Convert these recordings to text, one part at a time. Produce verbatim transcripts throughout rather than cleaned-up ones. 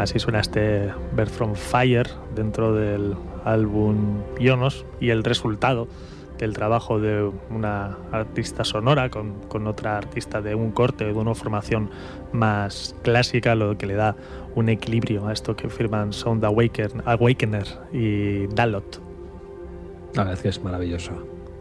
Así suena este Bird from Fire dentro del álbum Ionos, y el resultado del trabajo de una artista sonora con, con otra artista de un corte, de una formación más clásica, lo que le da un equilibrio a esto que firman Sound Awaken, Awakener y Dalot. La verdad es que es maravilloso.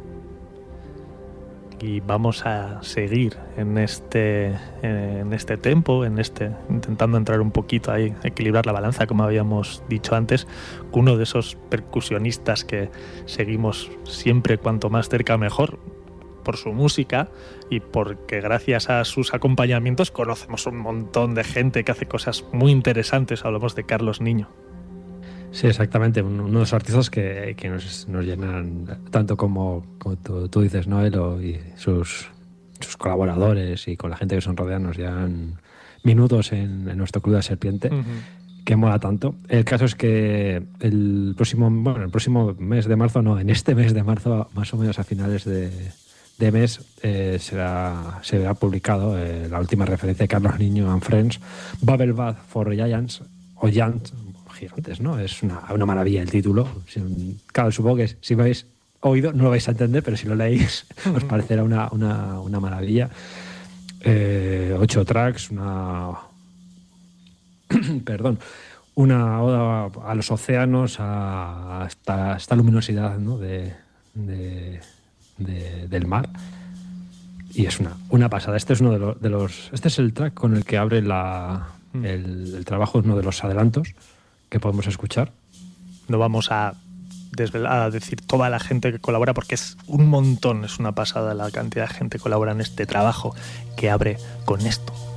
Y vamos a seguir en este, en este tempo, en este, intentando entrar un poquito ahí, equilibrar la balanza, como habíamos dicho antes, con uno de esos percusionistas que seguimos siempre cuanto más cerca mejor, por su música y porque gracias a sus acompañamientos conocemos un montón de gente que hace cosas muy interesantes. Hablamos de Carlos Niño. Sí, exactamente, uno de los artistas que, que nos, nos llenan tanto como, como tú, tú dices, ¿no? Él y sus, sus colaboradores y con la gente que son rodean nos llevan minutos en, en nuestro Club de Serpiente, uh-huh. que mola tanto. El caso es que el próximo, bueno, el próximo mes de marzo, no, en este mes de marzo, más o menos a finales de, de mes, eh, será, se verá publicado eh, la última referencia de Carlos Niño and Friends, Bubble Bath for Giants, o Giants, gigantes, ¿no? Es una, una maravilla el título. Claro, supongo que si me habéis oído no lo vais a entender, pero si lo leéis os parecerá una, una, una maravilla. Eh, ocho tracks, una... perdón, una oda a los océanos, a esta, esta luminosidad, ¿no? de, de, de, del mar. Y es una, una pasada. Este es uno de los, de los... Este es el track con el que abre la, el, el trabajo, uno de los adelantos que podemos escuchar. No vamos a desvelar, a decir toda la gente que colabora, porque es un montón, es una pasada la cantidad de gente que colabora en este trabajo que abre con esto.